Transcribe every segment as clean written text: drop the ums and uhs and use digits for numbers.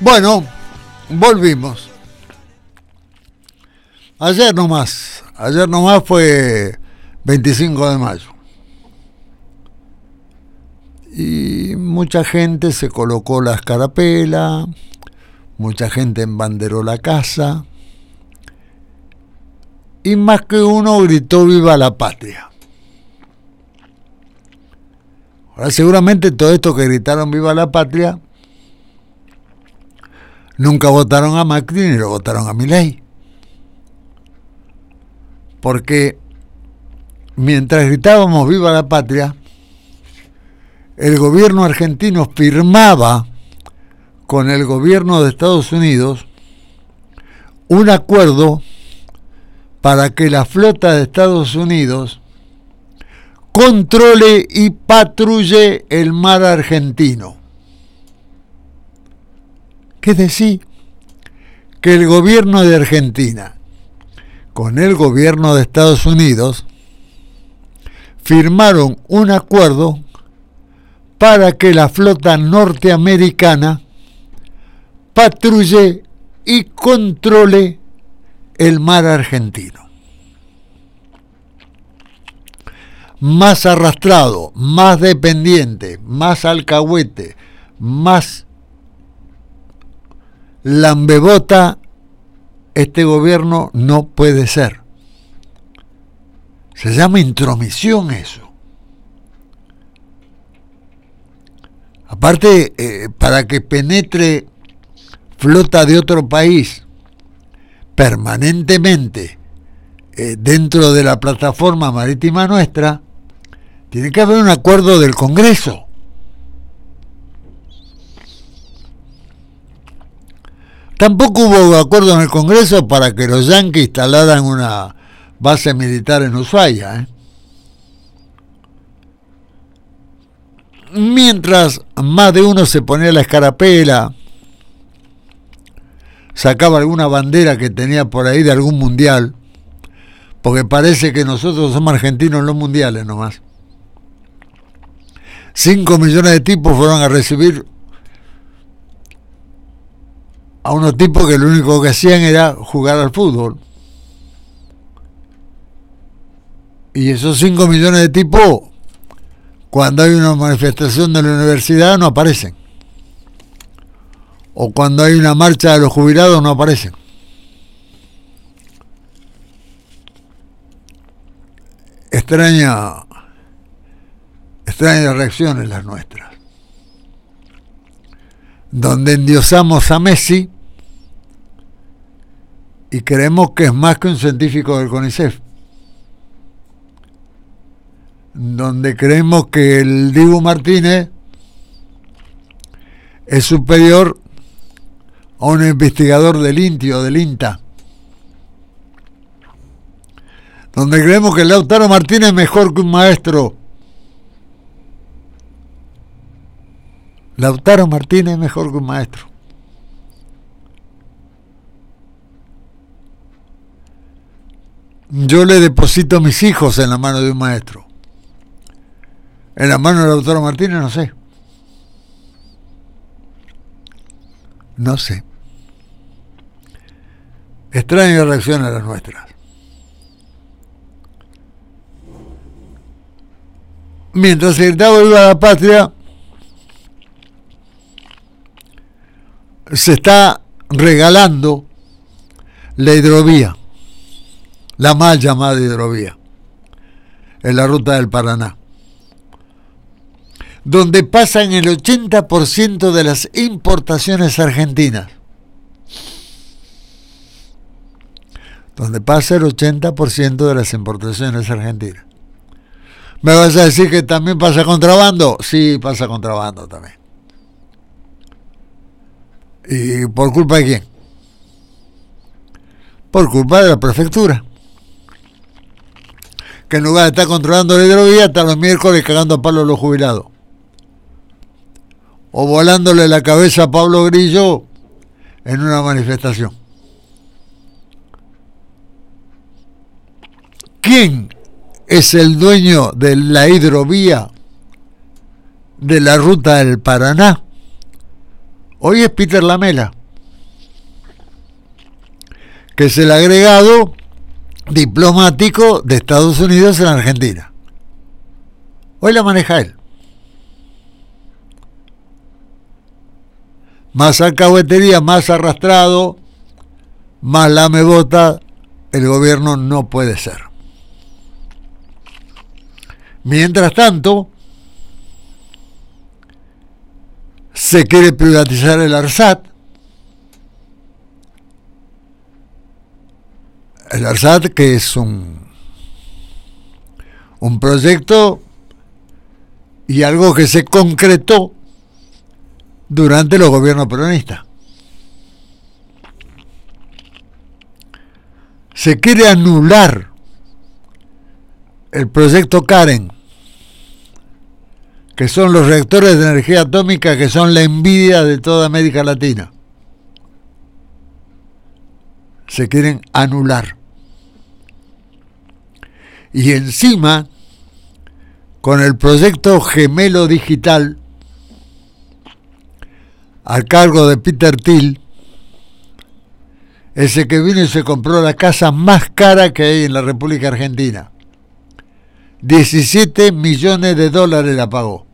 Bueno, volvimos. Ayer nomás fue 25 de mayo. Y mucha gente se colocó la escarapela, mucha gente embanderó la casa, y más que uno gritó viva la patria. Ahora seguramente todo esto que gritaron viva la patria nunca votaron a Macri ni lo votaron a Milei, porque mientras gritábamos viva la patria, el gobierno argentino firmaba con el gobierno de Estados Unidos un acuerdo para que la flota de Estados Unidos controle y patrulle el mar argentino. ¿Qué decir? Que el gobierno de Argentina con el gobierno de Estados Unidos firmaron un acuerdo para que la flota norteamericana patrulle y controle el mar argentino. Más arrastrado, más dependiente, más alcahuete, más lambebota, este gobierno no puede ser. Se llama intromisión eso. Aparte, para que penetre flota de otro país permanentemente dentro de la plataforma marítima nuestra, tiene que haber un acuerdo del Congreso. Tampoco hubo acuerdo en el Congreso para que los yanquis instalaran una base militar en Ushuaia, Mientras más de uno se ponía la escarapela, sacaba alguna bandera que tenía por ahí de algún mundial, porque parece que nosotros somos argentinos en los mundiales nomás. 5 millones de tipos fueron a recibir a unos tipos que lo único que hacían era jugar al fútbol. Y esos 5 millones de tipos, cuando hay una manifestación de la universidad, no aparecen. O cuando hay una marcha de los jubilados, no aparecen. Extrañas reacciones las nuestras, donde endiosamos a Messi y creemos que es más que un científico del CONICET, donde creemos que el Dibu Martínez es superior a un investigador del INTI o del INTA, donde creemos que Lautaro Martínez es mejor que un maestro. Lautaro Martínez es mejor que un maestro. Yo le deposito a mis hijos en la mano de un maestro. En la mano de Lautaro Martínez no sé. No sé. Extraña reacción a las nuestras. Mientras se gritaba viva la patria, se está regalando la hidrovía, la mal llamada hidrovía, en la ruta del Paraná, donde pasan el 80% de las importaciones argentinas. Donde pasa el 80% de las importaciones argentinas. ¿Me vas a decir que también pasa contrabando? Sí, pasa contrabando también. ¿Y por culpa de quién? Por culpa de la prefectura, que en lugar de estar controlando la hidrovía, está los miércoles cagando a palo a los jubilados, o volándole la cabeza a Pablo Grillo en una manifestación. ¿Quién es el dueño de la hidrovía de la ruta del Paraná? Hoy es Peter Lamela, que es el agregado diplomático de Estados Unidos en Argentina. Hoy la maneja él. Más alcahuetería, más arrastrado, más lamebota, el gobierno no puede ser. Mientras tanto, se quiere privatizar el ARSAT. El ARSAT, que es un proyecto y algo que se concretó durante los gobiernos peronistas. Se quiere anular el proyecto Karen, que son los reactores de energía atómica que son la envidia de toda América Latina. Se quieren anular. Y encima, con el proyecto Gemelo Digital, al cargo de Peter Thiel, ese que vino y se compró la casa más cara que hay en la República Argentina. 17 millones de dólares la pagó.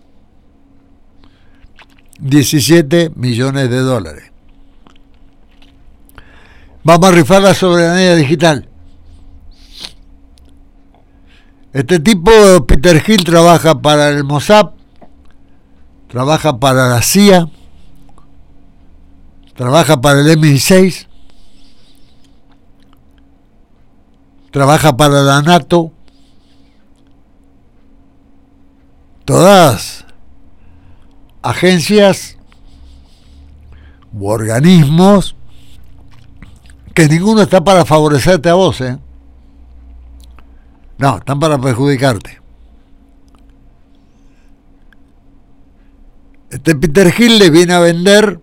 17 millones de dólares. Vamos a rifar la soberanía digital. Este tipo, Peter Thiel, trabaja para el Mossad, trabaja para la CIA, trabaja para el MI6, trabaja para la NATO, todas agencias u organismos que ninguno está para favorecerte a vos, ¿eh? No, están para perjudicarte. Este Peter Thiel le viene a vender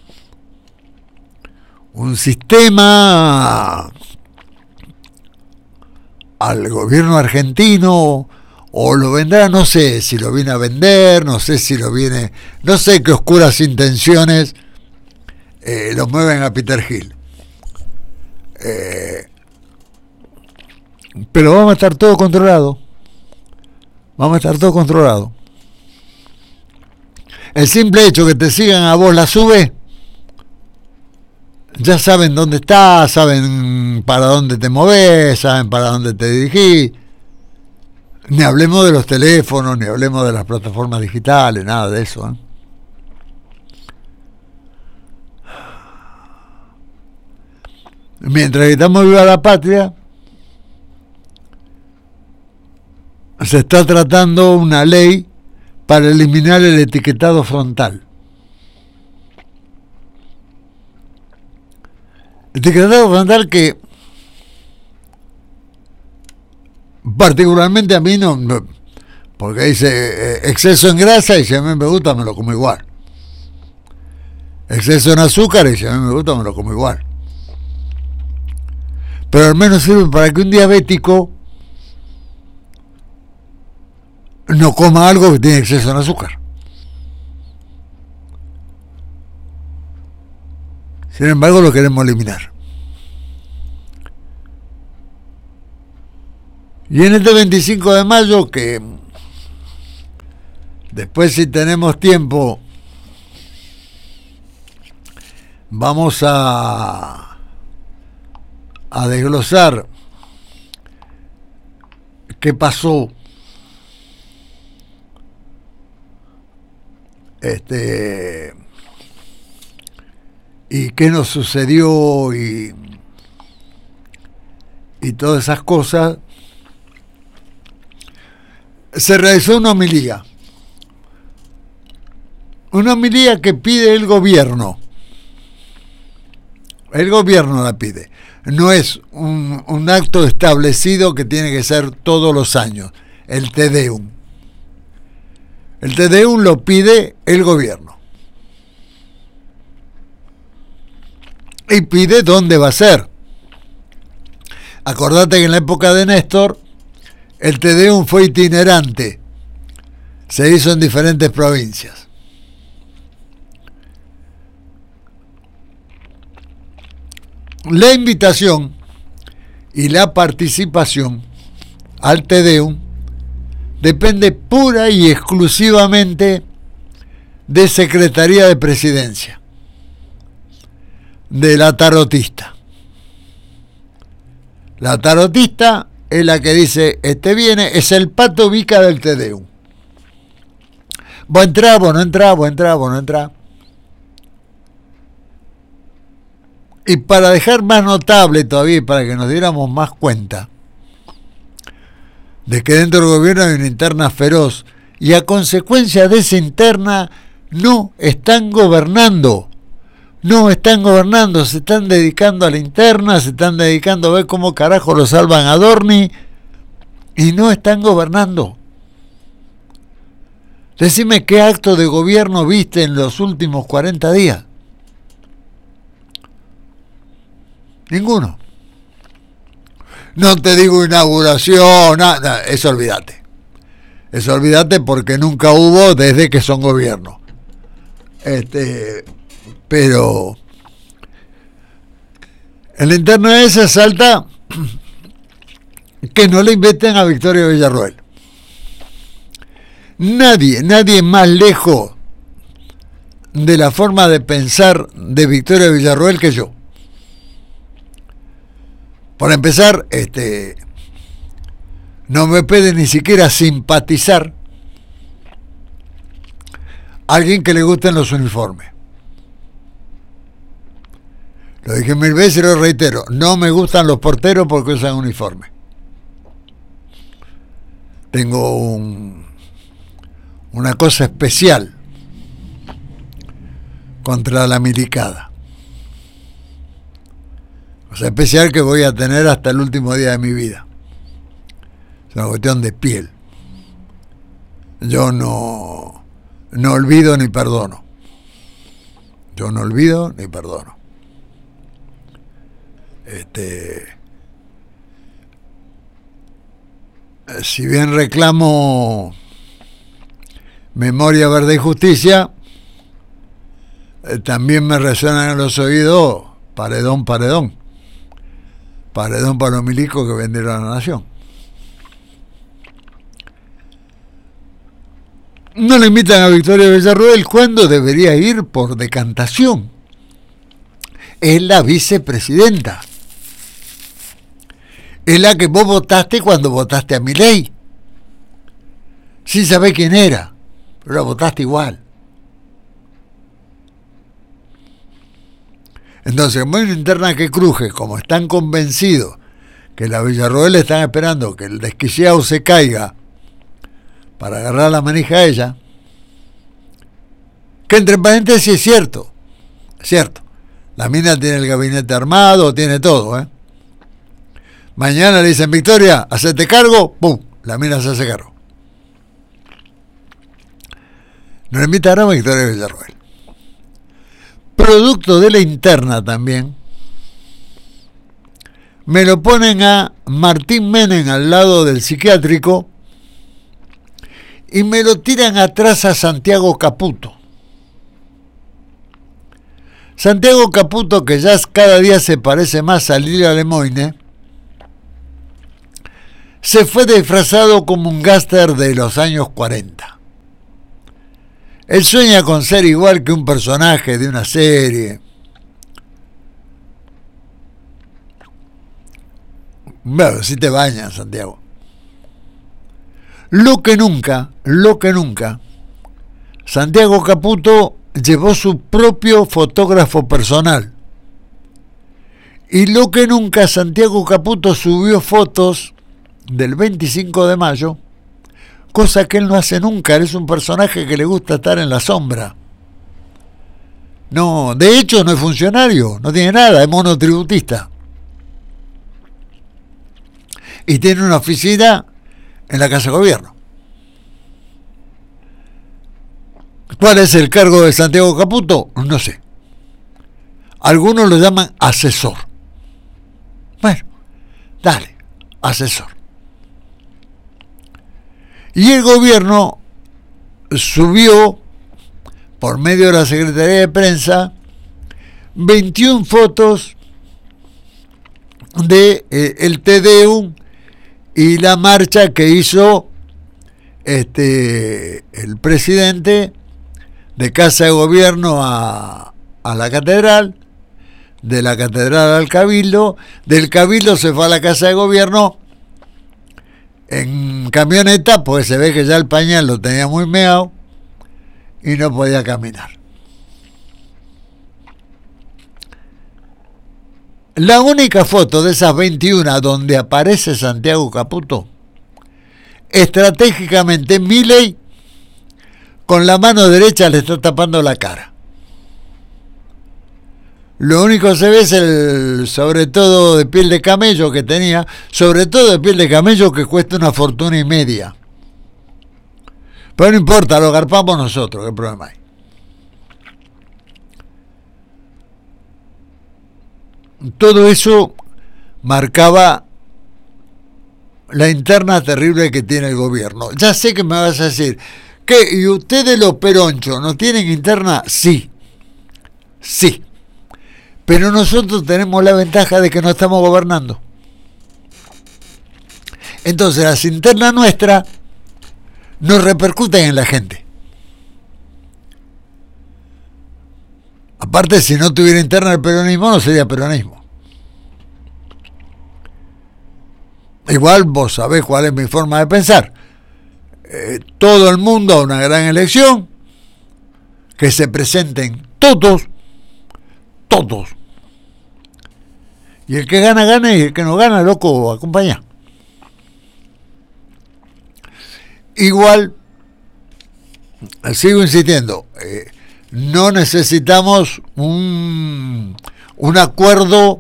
un sistema al gobierno argentino, o lo vendrá, no sé si lo viene a vender, no sé qué oscuras intenciones lo mueven a Peter Thiel. Pero vamos a estar todo controlado. El simple hecho que te sigan a vos la sube, ya saben dónde estás, saben para dónde te movés, saben para dónde te dirigís. Ni hablemos de los teléfonos, ni hablemos de las plataformas digitales, nada de eso, ¿eh? Mientras gritamos viva la patria, se está tratando una ley para eliminar el etiquetado frontal. Etiquetado frontal que particularmente a mí no, porque dice exceso en grasa y si a mí me gusta me lo como igual. Exceso en azúcar y si a mí me gusta me lo como igual. Pero al menos sirve para que un diabético no coma algo que tiene exceso en azúcar. Sin embargo, lo queremos eliminar. Y en este 25 de mayo, que después, si tenemos tiempo, vamos a desglosar qué pasó y qué nos sucedió y todas esas cosas. Se realizó una homilía que pide el gobierno la pide, no es un acto establecido que tiene que ser todos los años, el Te Deum lo pide el gobierno y pide dónde va a ser. Acordate que en la época de Néstor el Te Deum fue itinerante, se hizo en diferentes provincias. la invitación y la participación al Te Deum depende pura y exclusivamente de Secretaría de Presidencia, de la tarotista. La tarotista es la que dice, viene, es el Pato Vica del Te Deum. Vos entrá, vos no entrá, vos entrá, vos no entrá. Y para dejar más notable todavía, para que nos diéramos más cuenta de que dentro del gobierno hay una interna feroz, y a consecuencia de esa interna no están gobernando. No están gobernando, se están dedicando a la interna, se están dedicando a ver cómo carajo lo salvan a Dorni, y no están gobernando. Decime qué acto de gobierno viste en los últimos 40 días. Ninguno. No te digo inauguración, nada, eso olvídate. Eso olvídate porque nunca hubo desde que son gobierno. Pero en la interna esa salta que no le inviten a Victoria Villarroel. Nadie más lejos de la forma de pensar de Victoria Villarroel que yo. Por empezar, no me puede ni siquiera simpatizar a alguien que le gusten los uniformes. Lo dije 1000 veces y lo reitero, no me gustan los porteros porque usan uniforme. Tengo una cosa especial contra la milicada. Cosa especial que voy a tener hasta el último día de mi vida. Es una cuestión de piel. Yo no olvido ni perdono. Yo no olvido ni perdono. Si bien reclamo memoria, verdad y justicia, también me resuenan en los oídos paredón para los milicos que vendieron a la nación. No le invitan a Victoria Villarroel cuando debería ir por decantación. Es la vicepresidenta. Es la que vos votaste cuando votaste a Milei. Sin saber quién era, pero la votaste igual. Entonces, como hay una interna que cruje, como están convencidos que la Villarroel están esperando que el desquiciado se caiga para agarrar la manija a ella, que entre paréntesis es cierto. La mina tiene el gabinete armado, tiene todo, Mañana le dicen, Victoria, hacete cargo, ¡pum! La mina se hace cargo. Nos invitaron a Victoria Villarroel. Producto de la interna también, me lo ponen a Martín Menem al lado del psiquiátrico y me lo tiran atrás a Santiago Caputo. Santiago Caputo, que ya cada día se parece más a Lila Lemoine, se fue disfrazado como un gángster de los años 40. Él sueña con ser igual que un personaje de una serie. Bueno, si te bañas, Santiago. Lo que nunca, Santiago Caputo llevó su propio fotógrafo personal. Y lo que nunca, Santiago Caputo subió fotos del 25 de mayo, cosa que él no hace nunca. Él es un personaje que le gusta estar en la sombra. No, de hecho no es funcionario, no tiene nada, es monotributista. Y tiene una oficina en la Casa de Gobierno. ¿Cuál es el cargo de Santiago Caputo? No sé. Algunos lo llaman asesor. Bueno, dale, asesor. Y el gobierno subió, por medio de la Secretaría de Prensa, 21 fotos de el Te Deum y la marcha que hizo el presidente de Casa de Gobierno a la catedral, de la catedral al Cabildo, del Cabildo se fue a la Casa de Gobierno en camioneta, pues se ve que ya el pañal lo tenía muy meado y no podía caminar. La única foto de esas 21 donde aparece Santiago Caputo, estratégicamente Milei con la mano derecha le está tapando la cara. Lo único que se ve es el sobre todo de piel de camello que tenía, sobre todo de piel de camello que cuesta 1,5 fortuna. Pero no importa, lo garpamos nosotros, ¿qué problema hay? Todo eso marcaba la interna terrible que tiene el gobierno. Ya sé que me vas a decir, ¿qué? ¿Y ustedes los peronchos no tienen interna? Sí, sí. Pero nosotros tenemos la ventaja de que no estamos gobernando. Entonces las internas nuestras nos repercuten en la gente. Aparte, si no tuviera interna el peronismo, no sería peronismo. Igual vos sabés cuál es mi forma de pensar. Todo el mundo a una gran elección, que se presenten todos, y el que gana, gana, y el que no gana, loco, acompaña. Igual, sigo insistiendo, no necesitamos un acuerdo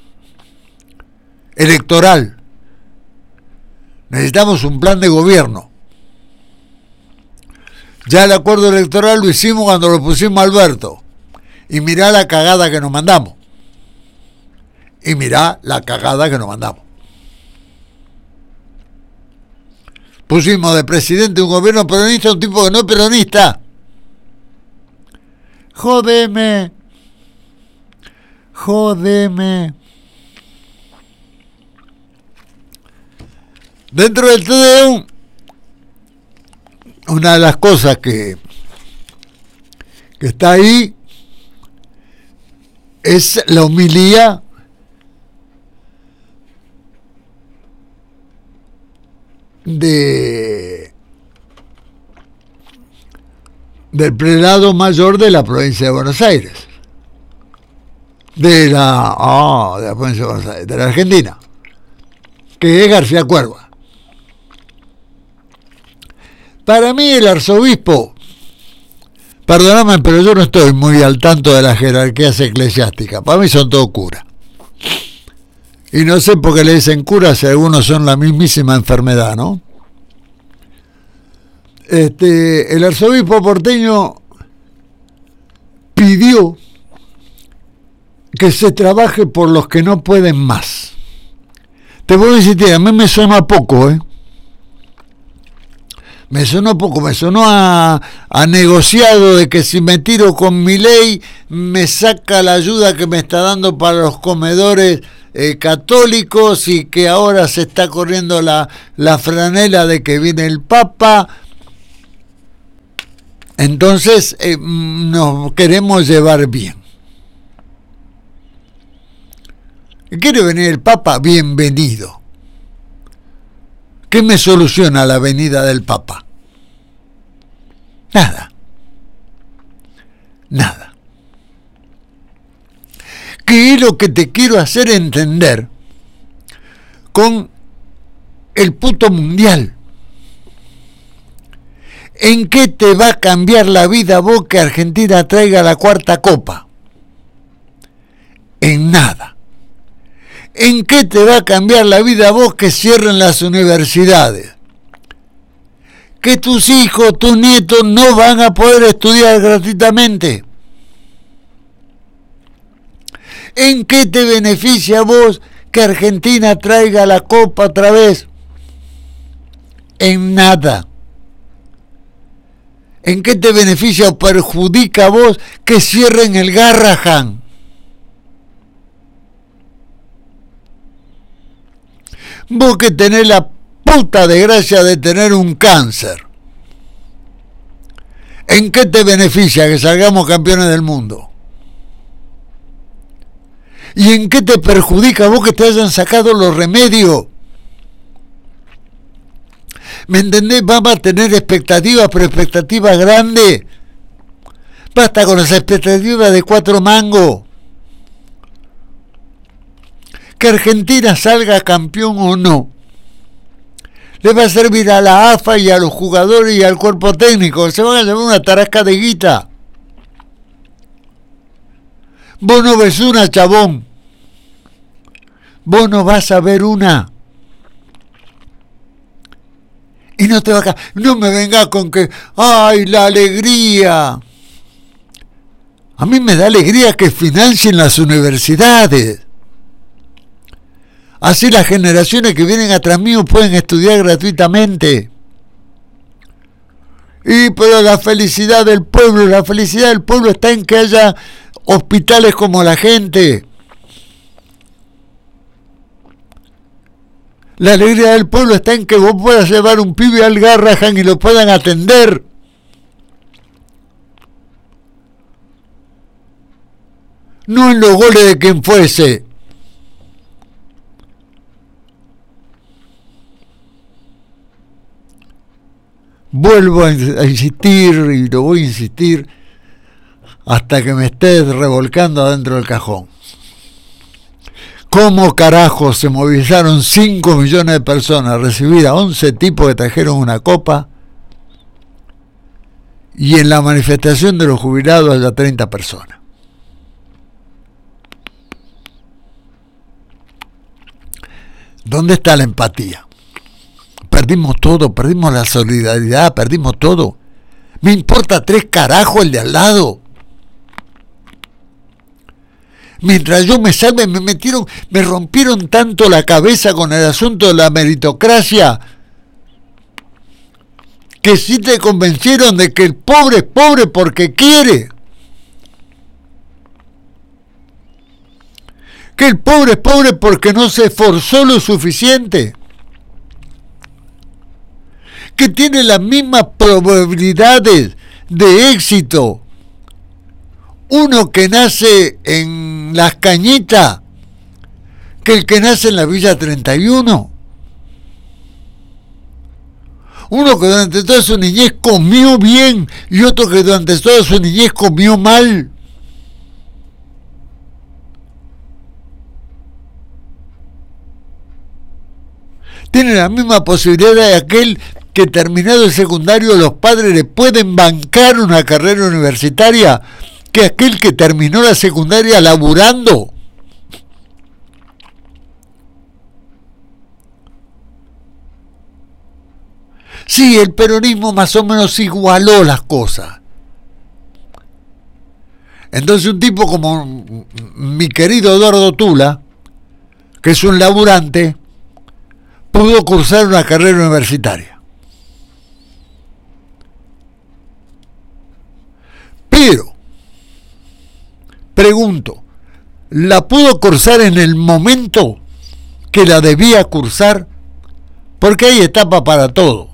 electoral, necesitamos un plan de gobierno. Ya el acuerdo electoral lo hicimos cuando lo pusimos a Alberto. Y mirá la cagada que nos mandamos. Pusimos de presidente un gobierno peronista a un tipo que no es peronista. Jódeme. Dentro del TDU, una de las cosas que está ahí es la homilía del prelado mayor de la provincia de Buenos Aires, de la provincia de Buenos Aires, de la Argentina, que es García Cuerva. Para mí el arzobispo, perdóname, pero yo no estoy muy al tanto de las jerarquías eclesiásticas. Para mí son todos curas. Y no sé por qué le dicen curas si algunos son la mismísima enfermedad, ¿no? El arzobispo porteño pidió que se trabaje por los que no pueden más. Te voy a decir, a mí me suena a poco, Me sonó a negociado de que si me tiro con Milei me saca la ayuda que me está dando para los comedores católicos y que ahora se está corriendo la franela de que viene el Papa. Entonces nos queremos llevar bien. ¿Quiere venir el Papa? Bienvenido. ¿Qué me soluciona la venida del Papa? Nada. ¿Qué es lo que te quiero hacer entender con el puto mundial? ¿En qué te va a cambiar la vida vos que Argentina traiga la 4ª copa? En nada. ¿En qué te va a cambiar la vida vos que cierren las universidades? Que tus hijos, tus nietos no van a poder estudiar gratuitamente. ¿En qué te beneficia a vos que Argentina traiga la copa otra vez? En nada. ¿En qué te beneficia o perjudica a vos que cierren el Garrahan? Vos que tenés la puta desgracia de tener un cáncer, ¿en qué te beneficia que salgamos campeones del mundo? ¿Y en qué te perjudica vos que te hayan sacado los remedios? ¿Me entendés? Vamos a tener expectativas, pero expectativas grandes. Basta con las expectativas de 4 mangos. Que Argentina salga campeón o no, le va a servir a la AFA y a los jugadores y al cuerpo técnico. Se van a llevar una tarasca de guita. Vos no ves una, chabón. Vos no vas a ver una. Y no te va a... No me vengas con que... ¡Ay, la alegría! A mí me da alegría que financien las universidades. Así las generaciones que vienen atrás mío pueden estudiar gratuitamente. Pero la felicidad del pueblo está en que haya hospitales como la gente. La alegría del pueblo está en que vos puedas llevar un pibe al Garrahan y lo puedan atender. No en los goles de quien fuese. Vuelvo a insistir y lo voy a insistir hasta que me estés revolcando adentro del cajón. ¿Cómo carajo se movilizaron 5 millones de personas a recibir a 11 tipos que trajeron una copa y en la manifestación de los jubilados haya 30 personas? ¿Dónde está la empatía? Perdimos todo, perdimos la solidaridad, perdimos todo. Me importa 3 carajos el de al lado. Mientras yo me salve, me rompieron tanto la cabeza con el asunto de la meritocracia, que sí te convencieron de que el pobre es pobre porque quiere. Que el pobre es pobre porque no se esforzó lo suficiente. Que tiene las mismas probabilidades de éxito uno que nace en Las Cañitas que el que nace en la Villa 31. Uno que durante toda su niñez comió bien y otro que durante toda su niñez comió mal. Tiene la misma posibilidad de aquel que terminado el secundario los padres le pueden bancar una carrera universitaria que aquel que terminó la secundaria laburando. Sí, el peronismo más o menos igualó las cosas. Entonces un tipo como mi querido Eduardo Tula, que es un laburante, pudo cursar una carrera universitaria. Pero, pregunto, ¿la pudo cursar en el momento que la debía cursar? Porque hay etapa para todo.